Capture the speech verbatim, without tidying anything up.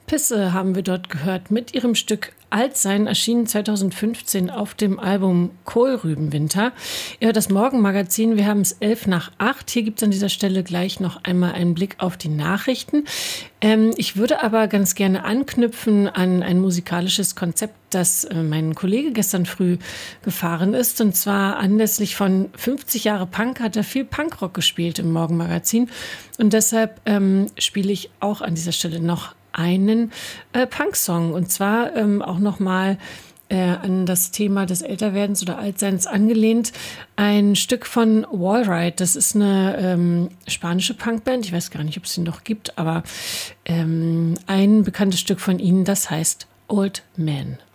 Pisse haben wir dort gehört mit ihrem Stück Altsein, erschienen zweitausendfünfzehn auf dem Album Kohlrübenwinter. Ihr hört das Morgenmagazin, wir haben es elf nach acht. Hier gibt es an dieser Stelle gleich noch einmal einen Blick auf die Nachrichten. Ähm, ich würde aber ganz gerne anknüpfen an ein musikalisches Konzept, das äh, mein Kollege gestern früh gefahren ist. Und zwar anlässlich von fünfzig Jahre Punk hat er viel Punkrock gespielt im Morgenmagazin. Und deshalb ähm, spiele ich auch an dieser Stelle noch einen äh, Punk-Song, und zwar ähm, auch nochmal äh, an das Thema des Älterwerdens oder Altseins angelehnt. Ein Stück von Wallride, das ist eine ähm, spanische Punkband, ich weiß gar nicht, ob es sie noch gibt, aber ähm, ein bekanntes Stück von ihnen, das heißt Old Man.